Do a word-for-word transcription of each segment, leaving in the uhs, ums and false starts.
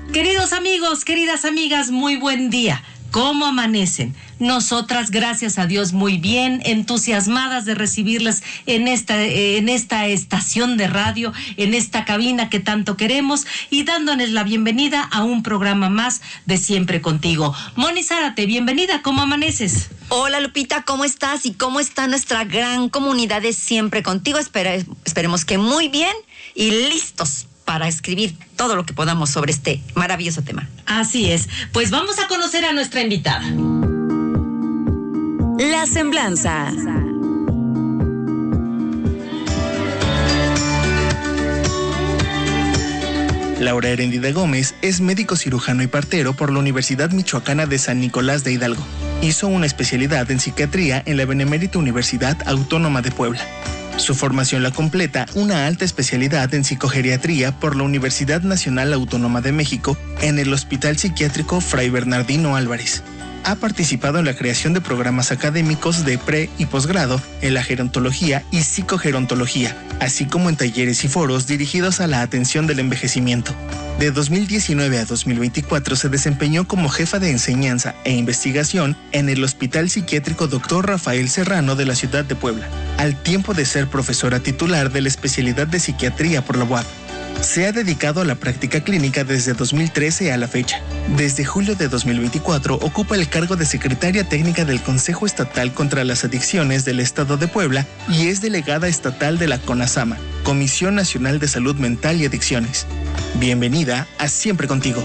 Queridos amigos, queridas amigas, muy buen día. ¿Cómo amanecen? Nosotras, gracias a Dios, muy bien, entusiasmadas de recibirles en esta, en esta estación de radio, en esta cabina que tanto queremos y dándoles la bienvenida a un programa más de Siempre Contigo. Moni Zárate, bienvenida, ¿cómo amaneces? Hola Lupita, ¿cómo estás? ¿Y cómo está nuestra gran comunidad de Siempre Contigo? Espere, esperemos que muy bien y listos para escribir todo lo que podamos sobre este maravilloso tema. Así es, pues vamos a conocer a nuestra invitada. La Semblanza. Laura Heréndida Gómez es médico cirujano y partero por la Universidad Michoacana de San Nicolás de Hidalgo. Hizo una especialidad en psiquiatría en la Benemérita Universidad Autónoma de Puebla. Su formación la completa una alta especialidad en psicogeriatría por la Universidad Nacional Autónoma de México en el Hospital Psiquiátrico Fray Bernardino Álvarez. Ha participado en la creación de programas académicos de pre- y posgrado en la gerontología y psicogerontología, así como en talleres y foros dirigidos a la atención del envejecimiento. De dos mil diecinueve a dos mil veinticuatro se desempeñó como jefa de enseñanza e investigación en el Hospital Psiquiátrico doctor Rafael Serrano de la ciudad de Puebla, al tiempo de ser profesora titular de la especialidad de psiquiatría por la U A P. Se ha dedicado a la práctica clínica desde dos mil trece a la fecha. Desde julio de dos mil veinticuatro ocupa el cargo de secretaria técnica del Consejo Estatal contra las Adicciones del Estado de Puebla y es delegada estatal de la CONASAMA, Comisión Nacional de Salud Mental y Adicciones. Bienvenida a Siempre Contigo.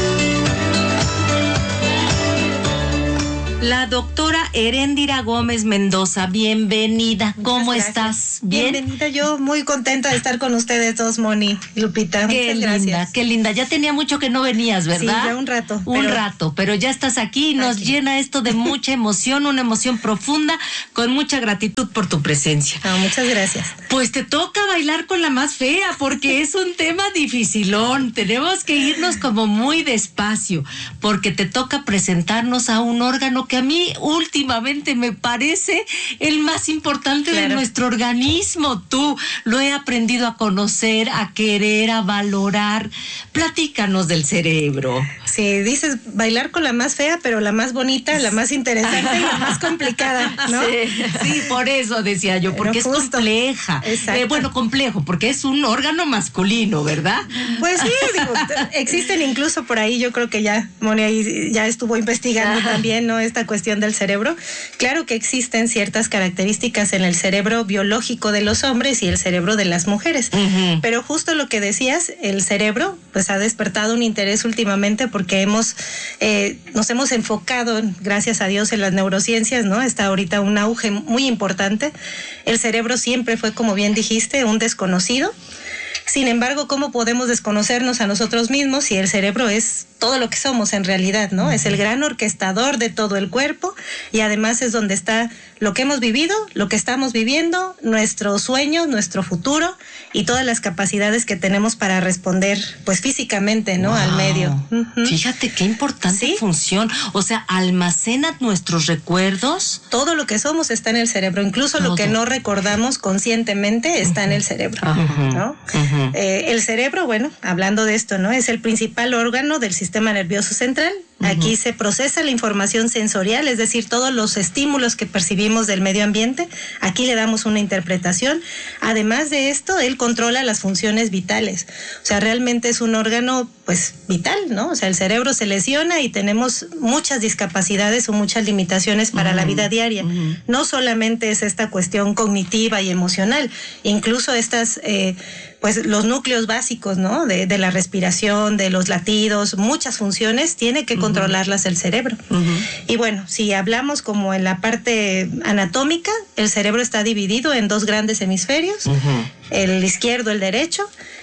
La doctora Heréndida Gómez Mendoza, bienvenida. Muchas ¿Cómo gracias. Estás? ¿Bien? Bienvenida, yo muy contenta de estar con ustedes dos, Moni y Lupita. Qué Muchas linda, gracias. Qué linda. Ya tenía mucho que no venías, ¿verdad? Sí, ya un rato. Un pero... rato, pero ya estás aquí y nos aquí. Llena esto de mucha emoción, una emoción profunda, con mucha gratitud por tu presencia. Ah, muchas gracias. Pues te toca bailar con la más fea, porque es un tema dificilón. Tenemos que irnos como muy despacio, porque te toca presentarnos a un órgano que a mí últimamente me parece el más importante claro. de nuestro organismo. Tú lo he aprendido a conocer, a querer, a valorar. Platícanos del cerebro. Sí, dices bailar con la más fea, pero la más bonita, la más interesante y la más complicada, ¿no? Sí, sí, por eso decía yo, porque pero es justo. compleja. Exacto. Eh, bueno, complejo, porque es un órgano masculino, ¿verdad? Pues sí, digo, existen incluso por ahí, yo creo que ya, Moni ahí ya estuvo investigando Ajá. también, ¿no? Esta cuestión del cerebro. Claro que existen ciertas características en el cerebro biológico de los hombres y el cerebro de las mujeres. Uh-huh. Pero justo lo que decías, el cerebro, pues ha despertado un interés últimamente porque hemos, eh, nos hemos enfocado, gracias a Dios, en las neurociencias, ¿no? Está ahorita un auge muy importante. El cerebro siempre fue, como bien dijiste, un desconocido. Sin embargo, ¿cómo podemos desconocernos a nosotros mismos si el cerebro es todo lo que somos en realidad, ¿no? Uh-huh. Es el gran orquestador de todo el cuerpo y además es donde está lo que hemos vivido, lo que estamos viviendo, nuestros sueños, nuestro futuro y todas las capacidades que tenemos para responder, pues físicamente, ¿no? Wow. Al medio. Uh-huh. Fíjate qué importante ¿Sí? función. O sea, almacena nuestros recuerdos. Todo lo que somos está en el cerebro, incluso todo. Lo que no recordamos conscientemente está uh-huh. en el cerebro, uh-huh. ¿no? Uh-huh. Eh, el cerebro, bueno, hablando de esto, ¿no? Es el principal órgano del sistema nervioso central. Uh-huh. Aquí se procesa la información sensorial, es decir, todos los estímulos que percibimos del medio ambiente. Aquí le damos una interpretación. Además de esto, él controla las funciones vitales. O sea, realmente es un órgano, pues, vital, ¿no? O sea, el cerebro se lesiona y tenemos muchas discapacidades o muchas limitaciones para uh-huh. la vida diaria. Uh-huh. No solamente es esta cuestión cognitiva y emocional, incluso estas... Eh, pues los núcleos básicos, ¿no? De, de la respiración, de los latidos, muchas funciones, tiene que controlarlas el cerebro. Uh-huh. Y bueno, si hablamos como en la parte anatómica, el cerebro está dividido en dos grandes hemisferios, uh-huh. el izquierdo, el derecho.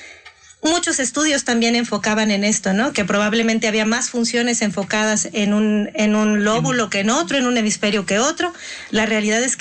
Muchos estudios también enfocaban en esto, ¿no? Que probablemente había más funciones enfocadas en un, en un lóbulo que en otro, en un hemisferio que otro. La realidad es que no.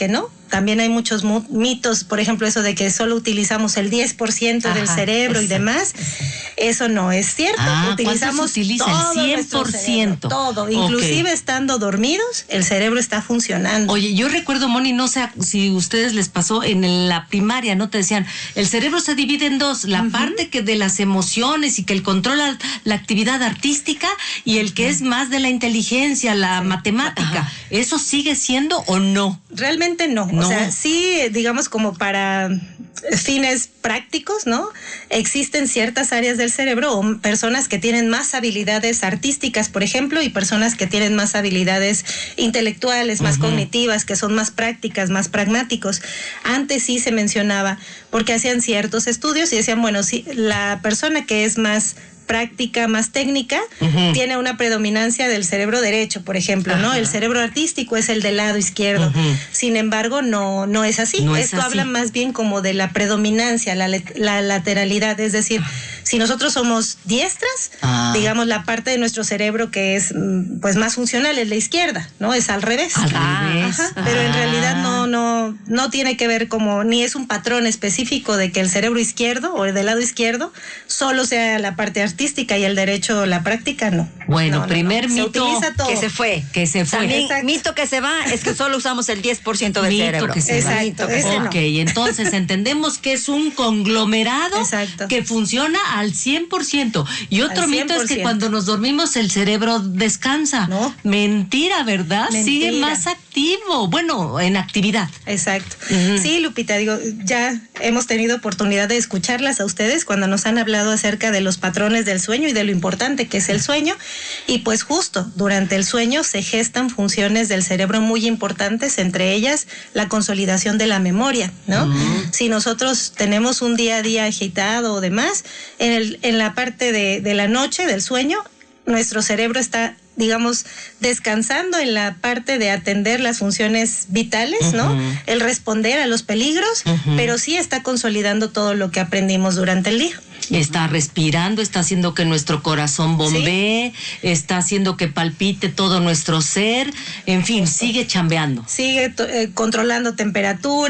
también hay muchos mitos, por ejemplo, eso de que solo utilizamos el diez por ciento Ajá, del cerebro exacto. y demás. Eso no es cierto. Ah, utilizamos utiliza? todo el cien por ciento. Cerebro, todo, inclusive okay. estando dormidos, el cerebro está funcionando. Oye, yo recuerdo, Moni, no sé si a ustedes les pasó en la primaria, ¿no? Te decían, el cerebro se divide en dos, la uh-huh. parte que de las emociones y que el controla la actividad artística y el que uh-huh. es más de la inteligencia, la sí. matemática. Ajá. ¿Eso sigue siendo o no? Realmente no. no. O sea, sí, digamos como para fines prácticos, ¿no? Existen ciertas áreas del cerebro o personas que tienen más habilidades artísticas, por ejemplo, y personas que tienen más habilidades intelectuales, más uh-huh. cognitivas, que son más prácticas, más pragmáticos. Antes sí se mencionaba, porque hacían ciertos estudios y decían, bueno, sí, la persona que es más práctica, más técnica, uh-huh. tiene una predominancia del cerebro derecho, por ejemplo, uh-huh. ¿no? El cerebro artístico es el del lado izquierdo. Uh-huh. Sin embargo, no, no es así. No Esto es así. Habla más bien como de la predominancia, la, la lateralidad, es decir, si nosotros somos diestras, ah. digamos, la parte de nuestro cerebro que es pues más funcional es la izquierda, ¿no? Es al revés. Al ah, revés. Ajá. Ah. Pero en realidad no, no, no tiene que ver como, ni es un patrón específico de que el cerebro izquierdo o el del lado izquierdo solo sea la parte artística y el derecho, la práctica, no. Bueno, no, primer no, no. mito Se utiliza todo. Que se fue. Que se fue. También mito que se va es que solo usamos el diez por ciento del mito cerebro. Que se Exacto. Va. Ese ok, no. entonces entendemos que es un conglomerado Exacto. que funciona al cien por ciento. Y otro mito es que cuando nos dormimos el cerebro descansa. No. Mentira, ¿verdad? Mentira. Sigue más activo. Bueno, en actividad. Exacto. Uh-huh. Sí, Lupita, digo, ya hemos tenido oportunidad de escucharlas a ustedes cuando nos han hablado acerca de los patrones del sueño y de lo importante que es el sueño. Y pues justo durante el sueño se gestan funciones del cerebro muy importantes, entre ellas la consolidación de la memoria, ¿no? Uh-huh. Si nosotros tenemos un día a día agitado o demás, en, el, en la parte de, de la noche, del sueño, nuestro cerebro está, digamos, descansando en la parte de atender las funciones vitales, ¿no? Uh-huh. El responder a los peligros, uh-huh. pero sí está consolidando todo lo que aprendimos durante el día. Está respirando, está haciendo que nuestro corazón bombee, ¿sí? Está haciendo que palpite todo nuestro ser, en fin, sigue chambeando. Sigue to- eh, controlando temperatura.